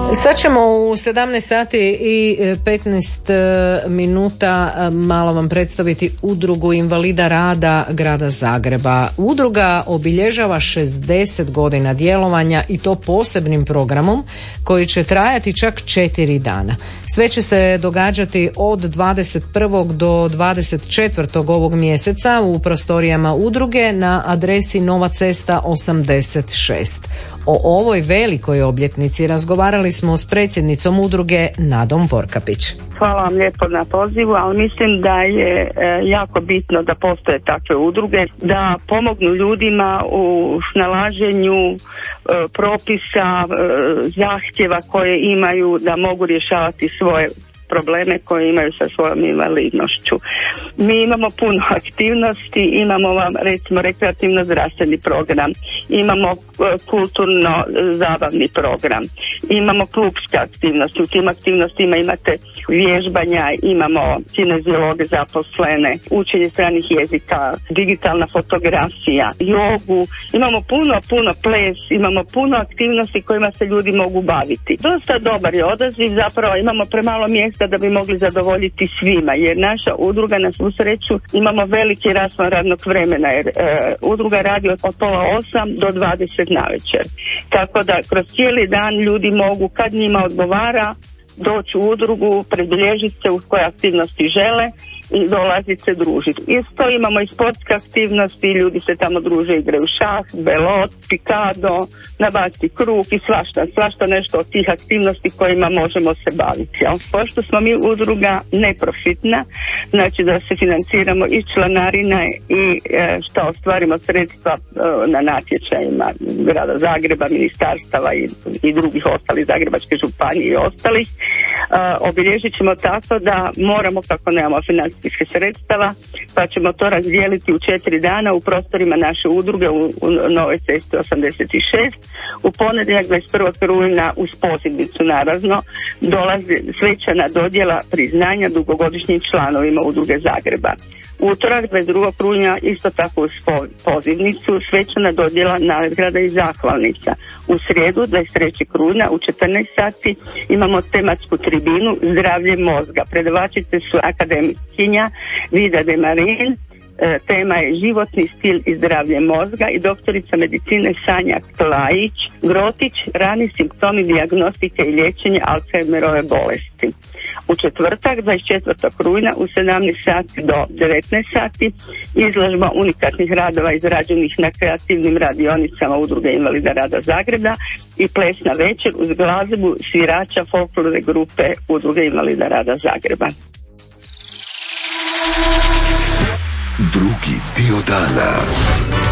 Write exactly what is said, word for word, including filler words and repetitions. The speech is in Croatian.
Sad ćemo u sedamnaest sati i petnaest minuta malo vam predstaviti Udrugu invalida rada grada Zagreba. Udruga obilježava šezdeset godina djelovanja i to posebnim programom koji će trajati čak četiri dana. Sve će se događati od dvadeset prvog do dvadeset četvrtog ovog mjeseca u prostorijama udruge na adresi Nova cesta osamdeset šest. O ovoj velikoj obljetnici razgovarali smo s predsjednicom udruge Nadom Vorkapić. Hvala vam lijepo na pozivu, ali mislim da je e, jako bitno da postoje takve udruge, da pomognu ljudima u snalaženju e, propisa, e, zahtjeva koje imaju da mogu rješavati svoje probleme koje imaju sa svojom invalidnošću. Mi imamo puno aktivnosti, imamo vam recimo rekreativno zdravstveni program, imamo kulturno zabavni program, imamo klubske aktivnosti, u tim aktivnostima imate vježbanja, imamo kineziologe zaposlene, učenje stranih jezika, digitalna fotografija, jogu, imamo puno, puno ples, imamo puno aktivnosti kojima se ljudi mogu baviti. Dosta dobar je odaziv, zapravo imamo premalo mjesta da bi mogli zadovoljiti svima, jer naša udruga, na svu sreću, imamo veliki raspon radnog vremena, jer e, udruga radi od, od pola osam do dvadeset navečer. Tako da kroz cijeli dan ljudi mogu, kad njima odgovara, doći u udrugu, predbilježiti se u koje aktivnosti žele i dolaziti se družiti. Isto imamo i sportske aktivnosti, ljudi se tamo druže, igraju šah, belot, pikado, nabaciti krug i svašta, svašta nešto od tih aktivnosti kojima možemo se baviti. Jel? Pošto smo mi udruga neprofitna, znači da se financiramo i članarina i e, što ostvarimo sredstva e, na natječajima grada Zagreba, ministarstava i, i drugih ostalih, Zagrebačke županije i ostalih, e, obilježit ćemo tako da moramo, kako nemamo financijske sredstava, pa ćemo to razdijeliti u četiri dana u prostorima naše udruge u, u Novoj cesti osamdeset šest. U ponedjeljak dvadeset prvog rujna uz pozivnicu naravno dolazi svečana dodjela priznanja dugogodišnjim članovima udruge Zagreba. Utorak dvadeset drugog rujna isto tako uz pozivnicu svečana dodjela nagrada i zahvalnica. U srijedu dvadeset trećeg rujna u četrnaest sati imamo tematsku tribinu Zdravlje mozga. Predavačice su akademkinja Vida de Marin, tema je životni stil i zdravlje mozga, i doktorica medicine Sanja Klajić Grotić, rani simptomi dijagnostike i liječenja Alzheimerove bolesti. U četvrtak dvadeset četvrtog rujna u sedamnaest sati do devetnaest sati izložba unikatnih radova izrađenih na kreativnim radionicama udruge invalida rada Zagreba i plesna večer uz glazbu svirača folklorne grupe udruge invalida rada Zagreba. Drugi dio dana.